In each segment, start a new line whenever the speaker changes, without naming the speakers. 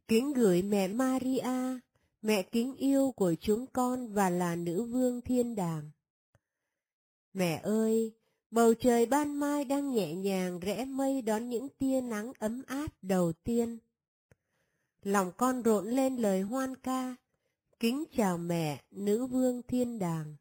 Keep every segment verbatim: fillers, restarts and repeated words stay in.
Kính gửi mẹ Maria, mẹ kính yêu của chúng con và là nữ vương thiên đàng. Mẹ ơi, bầu trời ban mai đang nhẹ nhàng rẽ mây đón những tia nắng ấm áp đầu tiên. Lòng con rộn lên lời hoan ca, kính chào mẹ, nữ vương thiên đàng.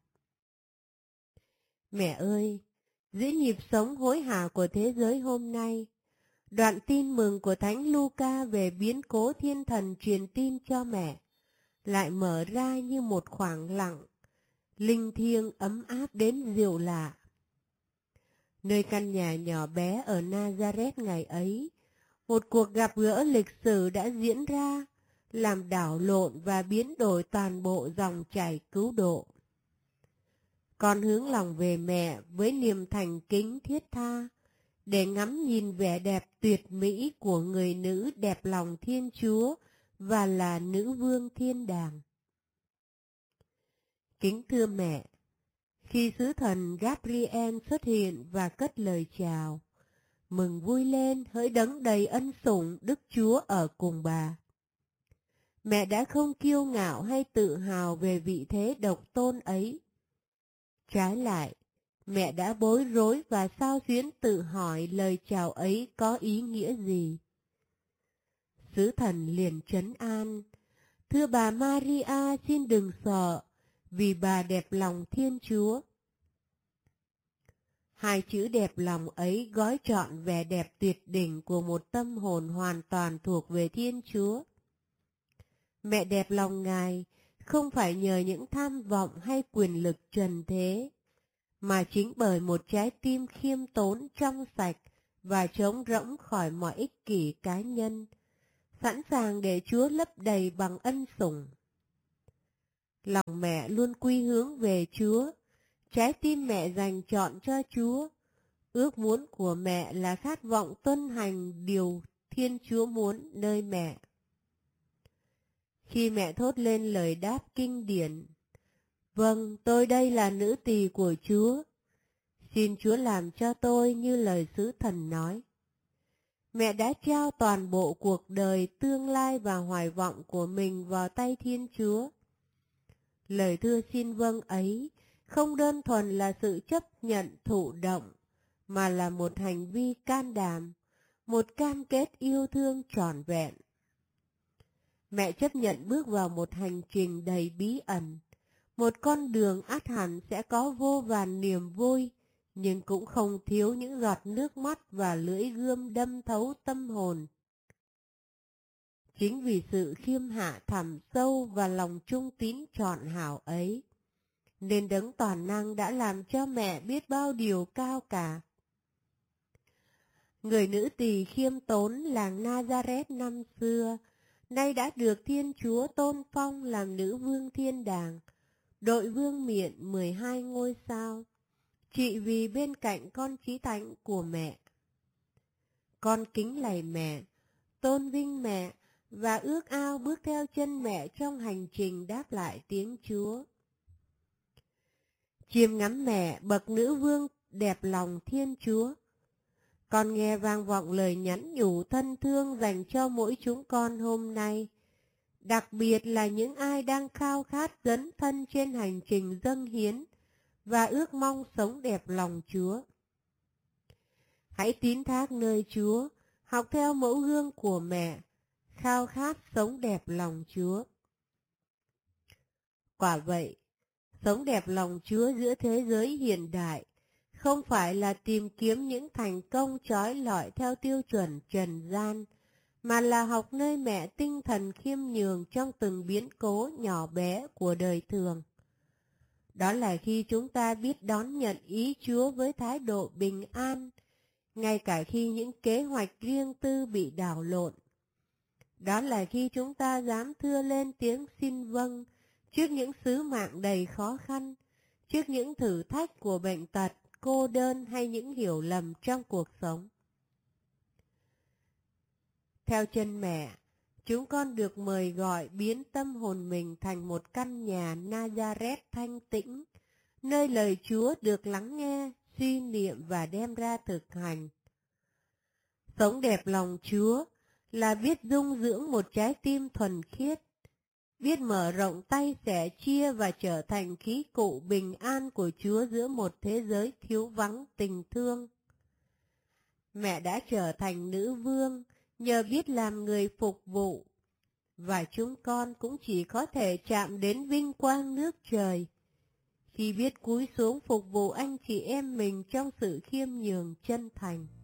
Mẹ ơi, giữa nhịp sống hối hả của thế giới hôm nay, đoạn tin mừng của Thánh Luca về biến cố thiên thần truyền tin cho mẹ lại mở ra như một khoảng lặng, linh thiêng ấm áp đến dịu lạ. Nơi căn nhà nhỏ bé ở Nazareth ngày ấy, một cuộc gặp gỡ lịch sử đã diễn ra, làm đảo lộn và biến đổi toàn bộ dòng chảy cứu độ. Con hướng lòng về mẹ với niềm thành kính thiết tha, để ngắm nhìn vẻ đẹp tuyệt mỹ của người nữ đẹp lòng Thiên Chúa và là nữ vương thiên đàng. Kính thưa mẹ, khi sứ thần Gabriel xuất hiện và cất lời chào, mừng vui lên hỡi đấng đầy ân sủng Đức Chúa ở cùng bà. Mẹ đã không kiêu ngạo hay tự hào về vị thế độc tôn ấy. Trái lại, mẹ đã bối rối và xao xuyến tự hỏi lời chào ấy có ý nghĩa gì. Sứ thần liền trấn an, thưa bà Maria xin đừng sợ, vì bà đẹp lòng Thiên Chúa. Hai chữ đẹp lòng ấy gói trọn vẻ đẹp tuyệt đỉnh của một tâm hồn hoàn toàn thuộc về Thiên Chúa. Mẹ đẹp lòng Ngài không phải nhờ những tham vọng hay quyền lực trần thế, mà chính bởi một trái tim khiêm tốn trong sạch và trống rỗng khỏi mọi ích kỷ cá nhân, sẵn sàng để Chúa lấp đầy bằng ân sủng. Lòng mẹ luôn quy hướng về Chúa, trái tim mẹ dành trọn cho Chúa. Ước muốn của mẹ là khát vọng tuân hành điều Thiên Chúa muốn nơi mẹ. Khi mẹ thốt lên lời đáp kinh điển, vâng, tôi đây là nữ tỳ của Chúa, xin Chúa làm cho tôi như lời sứ thần nói. Mẹ đã trao toàn bộ cuộc đời, tương lai và hoài vọng của mình vào tay Thiên Chúa. Lời thưa xin vâng ấy không đơn thuần là sự chấp nhận thụ động, mà là một hành vi can đảm, một cam kết yêu thương trọn vẹn. Mẹ chấp nhận bước vào một hành trình đầy bí ẩn, một con đường ắt hẳn sẽ có vô vàn niềm vui, nhưng cũng không thiếu những giọt nước mắt và lưỡi gươm đâm thấu tâm hồn. Chính vì sự khiêm hạ thẳm sâu và lòng trung tín trọn hảo ấy, nên đấng toàn năng đã làm cho mẹ biết bao điều cao cả. Người nữ tỳ khiêm tốn làng Nazareth năm xưa, nay đã được Thiên Chúa tôn phong làm nữ vương thiên đàng, đội vương miện mười hai ngôi sao, trị vì bên cạnh con chí thánh của mẹ. Con kính lạy mẹ, tôn vinh mẹ và ước ao bước theo chân mẹ trong hành trình đáp lại tiếng Chúa. Chiêm ngắm mẹ bậc nữ vương đẹp lòng Thiên Chúa, con nghe vang vọng lời nhắn nhủ thân thương dành cho mỗi chúng con hôm nay, đặc biệt là những ai đang khao khát dấn thân trên hành trình dâng hiến và ước mong sống đẹp lòng Chúa. Hãy tín thác nơi Chúa, học theo mẫu gương của mẹ, khao khát sống đẹp lòng Chúa. Quả vậy, sống đẹp lòng Chúa giữa thế giới hiện đại không phải là tìm kiếm những thành công trói lọi theo tiêu chuẩn trần gian, mà là học nơi mẹ tinh thần khiêm nhường trong từng biến cố nhỏ bé của đời thường. Đó là khi chúng ta biết đón nhận ý Chúa với thái độ bình an, ngay cả khi những kế hoạch riêng tư bị đảo lộn. Đó là khi chúng ta dám thưa lên tiếng xin vâng trước những sứ mạng đầy khó khăn, trước những thử thách của bệnh tật, cô đơn hay những hiểu lầm trong cuộc sống. Theo chân mẹ, chúng con được mời gọi biến tâm hồn mình thành một căn nhà Nazareth thanh tĩnh, nơi lời Chúa được lắng nghe, suy niệm và đem ra thực hành. Sống đẹp lòng Chúa là biết dung dưỡng một trái tim thuần khiết, biết mở rộng tay sẻ chia và trở thành khí cụ bình an của Chúa giữa một thế giới thiếu vắng tình thương. Mẹ đã trở thành nữ vương nhờ biết làm người phục vụ, và chúng con cũng chỉ có thể chạm đến vinh quang nước trời khi biết cúi xuống phục vụ anh chị em mình trong sự khiêm nhường chân thành.